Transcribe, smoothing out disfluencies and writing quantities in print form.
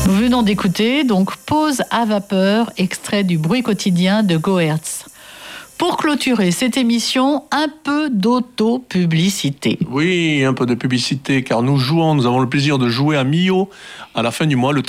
Nous venons d'écouter donc Pause à vapeur, extrait du Bruit quotidien de Goertz. Pour clôturer cette émission, un peu d'auto-publicité. Oui, un peu de publicité, car nous avons le plaisir de jouer à Millau à la fin du mois, le